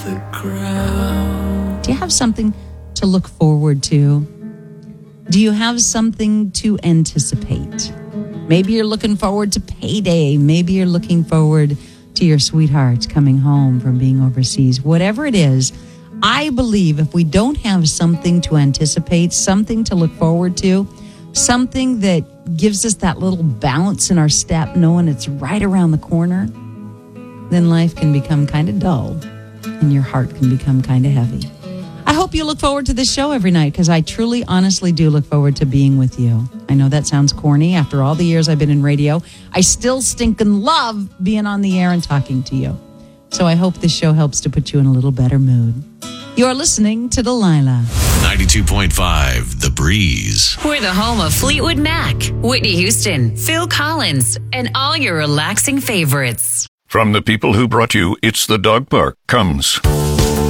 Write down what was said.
the ground. Do you have something to look forward to? Do you have something to anticipate? Maybe you're looking forward to payday. Maybe you're looking forward to your sweetheart coming home from being overseas. Whatever it is, I believe if we don't have something to anticipate, something to look forward to, something that gives us that little bounce in our step, knowing it's right around the corner, then life can become kind of dull and your heart can become kind of heavy. I hope you look forward to this show every night because I truly, honestly do look forward to being with you. I know that sounds corny. After all the years I've been in radio, I still stinking love being on the air and talking to you. So I hope this show helps to put you in a little better mood. You're listening to Delilah. 92.5 The Breeze. We're the home of Fleetwood Mac, Whitney Houston, Phil Collins, and all your relaxing favorites. From the people who brought you It's the Dog Park comes